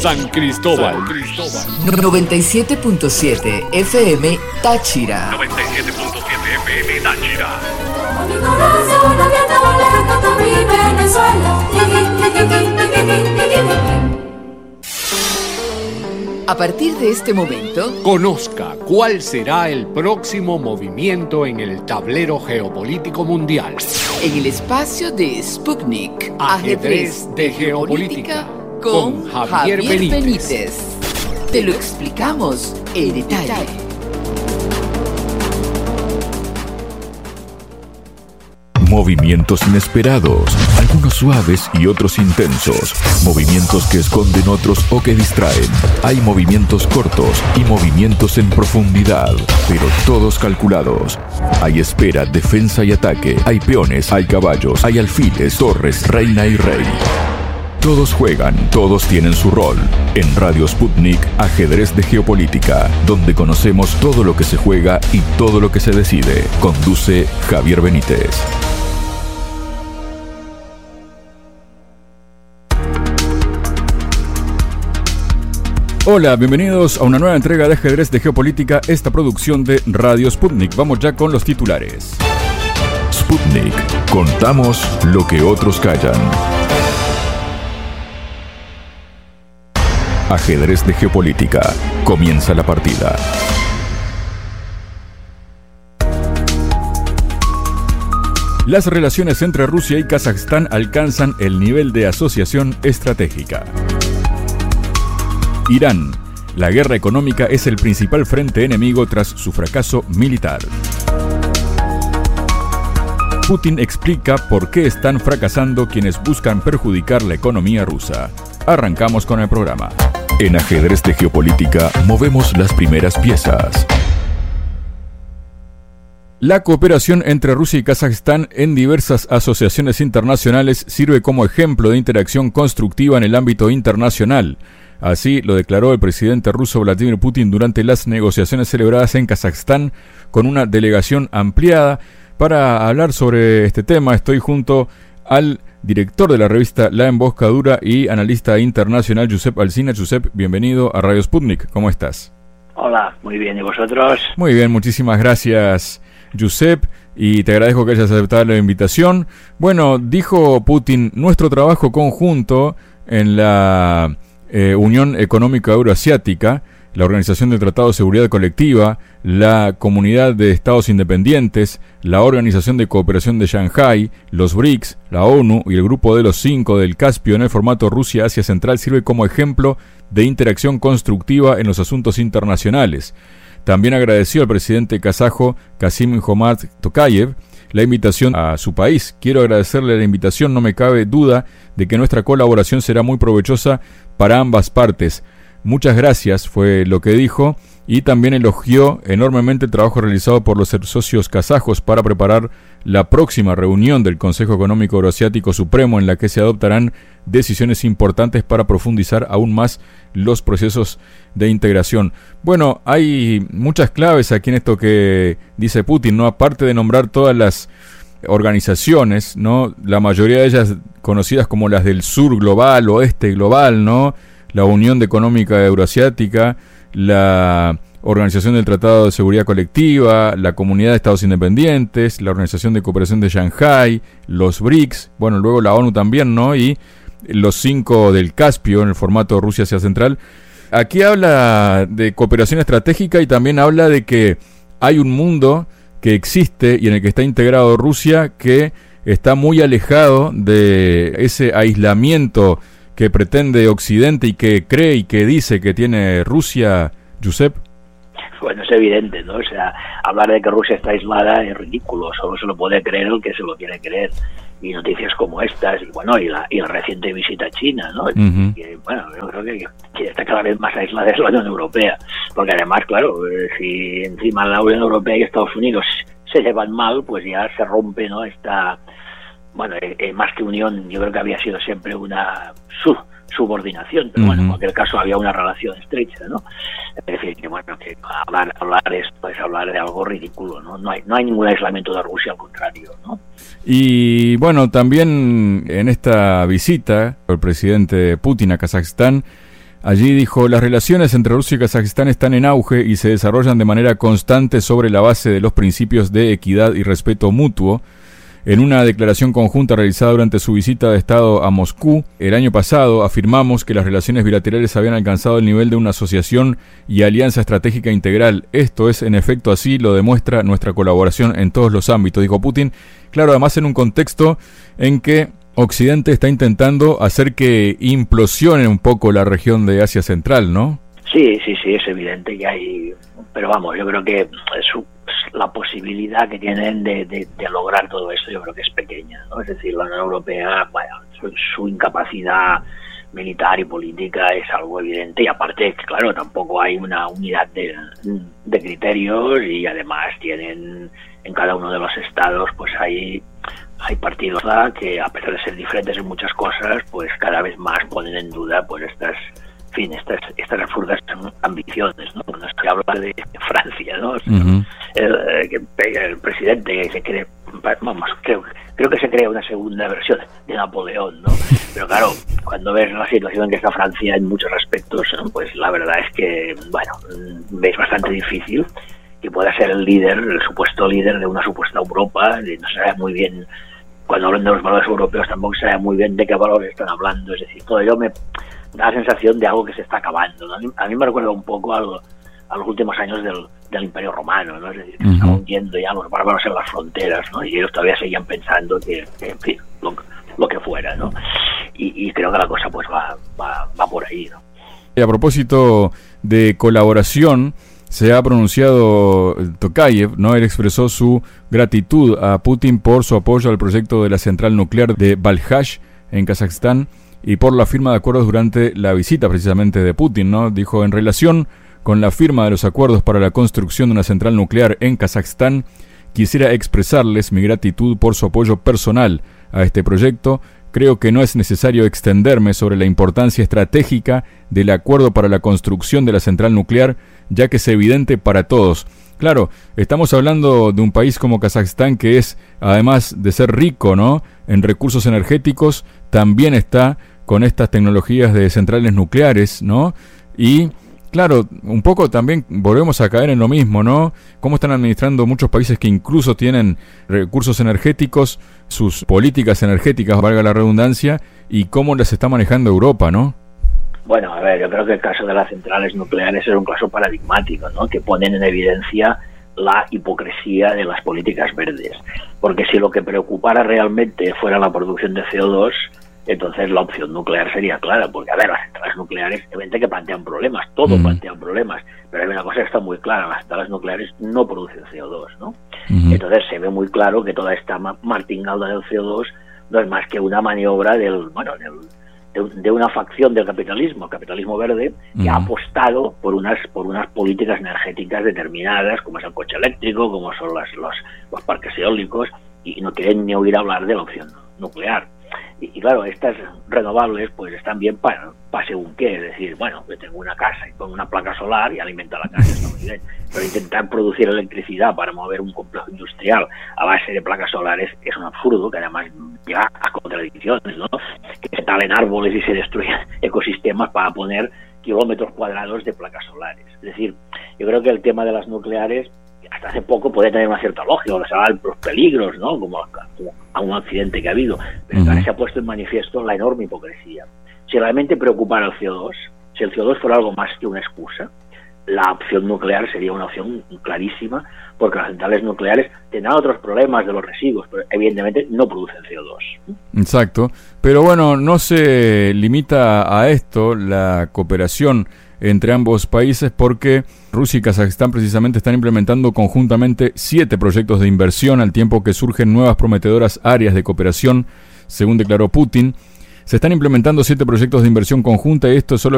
San Cristóbal. 97.7 FM Táchira. 97.7 FM Táchira. Mi corazón abierto lejos de mi Venezuela. A partir de este momento, Conozca cuál será el próximo movimiento en el tablero geopolítico mundial. en el espacio de Sputnik, Ajedrez de Geopolítica, con Javier Benítez. Te lo explicamos en detalle. Movimientos inesperados, algunos suaves y otros intensos. Movimientos que esconden otros o que distraen. Hay movimientos cortos y movimientos en profundidad, pero todos calculados. Hay espera, defensa y ataque. Hay peones, hay caballos, hay alfiles, torres, reina y rey. Todos juegan, todos tienen su rol. En Radio Sputnik, Ajedrez de Geopolítica, donde conocemos todo lo que se juega y todo lo que se decide. Conduce Javier Benítez. Hola, bienvenidos a una nueva entrega de Ajedrez de Geopolítica, esta producción de Radio Sputnik. Vamos ya con los titulares. Sputnik, contamos lo que otros callan. Ajedrez de Geopolítica, comienza la partida. Las relaciones entre Rusia y Kazajstán alcanzan el nivel de asociación estratégica. Irán. La guerra económica es el principal frente enemigo tras su fracaso militar. Putin explica por qué están fracasando quienes buscan perjudicar la economía rusa. Arrancamos con el programa. En Ajedrez de Geopolítica movemos las primeras piezas. La cooperación entre Rusia y Kazajstán en diversas asociaciones internacionales sirve como ejemplo de interacción constructiva en el ámbito internacional. Así lo declaró el presidente ruso Vladimir Putin durante las negociaciones celebradas en Kazajstán con una delegación ampliada. Para hablar sobre este tema estoy junto al director de la revista La Emboscadura y analista internacional Josep Alsina. Josep, bienvenido a Radio Sputnik. ¿Cómo estás? Hola, muy bien. ¿Y vosotros? Muy bien, muchísimas gracias, Josep, y te agradezco que hayas aceptado la invitación. Bueno, dijo Putin, nuestro trabajo conjunto en la Unión Económica Euroasiática, la Organización del Tratado de Seguridad Colectiva, la Comunidad de Estados Independientes, la Organización de Cooperación de Shanghái, los BRICS, la ONU y el Grupo de los 5 del Caspio en el formato Rusia-Asia Central sirve como ejemplo de interacción constructiva en los asuntos internacionales. También agradeció al presidente kazajo Kassym-Jomart Tokayev la invitación a su país. Quiero agradecerle la invitación, no me cabe duda de que nuestra colaboración será muy provechosa para ambas partes. Muchas gracias, fue lo que dijo, y también elogió enormemente el trabajo realizado por los socios kazajos para preparar la próxima reunión del Consejo Económico Euroasiático Supremo, en la que se adoptarán decisiones importantes para profundizar aún más los procesos de integración. Bueno, hay muchas claves aquí en esto que dice Putin, ¿no? Aparte de nombrar todas las organizaciones, ¿no? La mayoría de ellas conocidas como las del sur global, oeste global, ¿no? La Unión Económica Euroasiática, la Organización del Tratado de Seguridad Colectiva, la Comunidad de Estados Independientes, la Organización de Cooperación de Shanghái, los BRICS, bueno, luego la ONU también, ¿no? Y los 5 del Caspio en el formato Rusia-Asia Central. Aquí habla de cooperación estratégica y también habla de que hay un mundo que existe y en el que está integrado Rusia que está muy alejado de ese aislamiento que pretende Occidente y que cree y que dice que tiene Rusia, Josep. Bueno, es evidente, ¿no? O sea, hablar de que Rusia está aislada es ridículo, solo se lo puede creer el que se lo quiere creer. Y noticias como estas, y bueno, y la reciente visita a China, ¿no? Uh-huh. Que, bueno, yo creo que está cada vez más aislada es la Unión Europea, porque además, claro, si encima la Unión Europea y Estados Unidos se llevan mal, pues ya se rompe, ¿no? Esta, bueno, más que unión, yo creo que había sido siempre una subordinación, pero bueno, en cualquier caso había una relación estrecha, ¿no? Es decir, que bueno, que hablar esto es hablar de algo ridículo, ¿no? No hay ningún aislamiento de Rusia, al contrario, ¿no? Y bueno, también en esta visita el presidente Putin a Kazajstán Allí dijo: las relaciones entre Rusia y Kazajistán están en auge y se desarrollan de manera constante sobre la base de los principios de equidad y respeto mutuo. En una declaración conjunta realizada durante su visita de Estado a Moscú el año pasado, afirmamos que las relaciones bilaterales habían alcanzado el nivel de una asociación y alianza estratégica integral. Esto es, en efecto, así lo demuestra nuestra colaboración en todos los ámbitos, dijo Putin. Claro, además en un contexto en que Occidente está intentando hacer que implosione un poco la región de Asia Central, ¿no? Sí, es evidente que hay, pero vamos, yo creo que la posibilidad que tienen de lograr todo esto, yo creo que es pequeña, ¿no? Es decir, la Unión Europea, bueno, su incapacidad militar y política es algo evidente, y aparte, claro, tampoco hay una unidad de criterios, y además tienen en cada uno de los estados, pues hay partidos que, a pesar de ser diferentes en muchas cosas, pues cada vez más ponen en duda pues estas absurdas ambiciones, ¿no? Cuando se habla de Francia, ¿no? Uh-huh. El presidente que se cree, vamos, creo que se crea una segunda versión de Napoleón, ¿no? Pero claro, cuando ves la situación en que está Francia en muchos aspectos, ¿no? Pues la verdad es que, bueno, ves bastante difícil que pueda ser el supuesto líder de una supuesta Europa. No se sabe muy bien, cuando hablan de los valores europeos tampoco se sabe muy bien de qué valores están hablando. Es decir, todo ello me da la sensación de algo que se está acabando, ¿no? A mí me recuerda un poco a los últimos años del Imperio Romano, ¿no? Es decir, que se estaban hundiendo ya los bárbaros en las fronteras, ¿no? Y ellos todavía seguían pensando que en fin, lo que fuera, ¿no? Y creo que la cosa pues va por ahí, ¿no? Y a propósito de colaboración, se ha pronunciado Tokayev, ¿no? Él expresó su gratitud a Putin por su apoyo al proyecto de la central nuclear de Balkhash en Kazajstán y por la firma de acuerdos durante la visita precisamente de Putin, ¿no? Dijo: en relación con la firma de los acuerdos para la construcción de una central nuclear en Kazajstán, quisiera expresarles mi gratitud por su apoyo personal a este proyecto. Creo que no es necesario extenderme sobre la importancia estratégica del acuerdo para la construcción de la central nuclear, ya que es evidente para todos. Claro, estamos hablando de un país como Kazajstán que es, además de ser rico, ¿no?, en recursos energéticos, también está con estas tecnologías de centrales nucleares, ¿no? Y claro, un poco también volvemos a caer en lo mismo, ¿no? Cómo están administrando muchos países que incluso tienen recursos energéticos, sus políticas energéticas, valga la redundancia, y cómo las está manejando Europa, ¿no? Bueno, a ver, yo creo que el caso de las centrales nucleares es un caso paradigmático, ¿no? Que ponen en evidencia la hipocresía de las políticas verdes. Porque si lo que preocupara realmente fuera la producción de CO2, entonces la opción nuclear sería clara, porque a ver, las centrales nucleares evidentemente que plantean problemas, todo plantean problemas, pero hay una cosa que está muy clara: las centrales nucleares no producen CO2, ¿no? Entonces se ve muy claro que toda esta martingala del CO2 no es más que una maniobra de una facción del capitalismo, el capitalismo verde, que ha apostado por unas políticas energéticas determinadas, como es el coche eléctrico, como son los parques eólicos, y no quieren ni oír hablar de la opción nuclear. Y claro, estas renovables pues están bien para según qué, es decir, bueno, yo tengo una casa y pongo una placa solar y alimento la casa, está muy bien, pero intentar producir electricidad para mover un complejo industrial a base de placas solares es un absurdo, que además lleva a contradicciones, ¿no? Que se talen árboles y se destruyen ecosistemas para poner kilómetros cuadrados de placas solares. Es decir, yo creo que el tema de las nucleares hasta hace poco podía tener una cierta lógica, se habla de los peligros, ¿no? Como a un accidente que ha habido, pero se ha puesto en manifiesto la enorme hipocresía. Si realmente preocupara el CO2, si el CO2 fuera algo más que una excusa, la opción nuclear sería una opción clarísima, porque las centrales nucleares tendrán otros problemas de los residuos, pero evidentemente no producen CO2. Exacto, pero bueno, no se limita a esto la cooperación entre ambos países, porque Rusia y Kazajistán precisamente están implementando conjuntamente 7 proyectos de inversión, al tiempo que surgen nuevas prometedoras áreas de cooperación, según declaró Putin. Se están implementando 7 proyectos de inversión conjunta, y esto solo